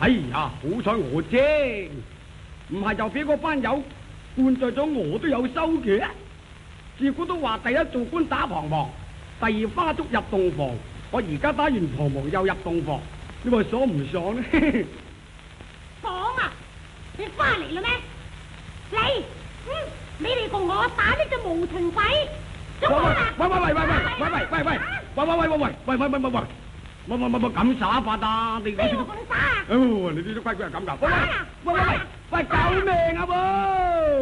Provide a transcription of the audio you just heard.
哎呀，好彩我啫，唔係就俾嗰班友灌醉咗，我都有收嘅。自古都話第一做官打彷徨，第二花燭入洞房。我而家打完彷徨又入洞房，你話爽唔爽呢？ 爽啊！你翻嚟啦咩？嚟，你哋同我打呢隻無情鬼。 喂，咁耍法啊！你邊個咁耍啊？ 你啲規矩係咁噶？喂，救命啊！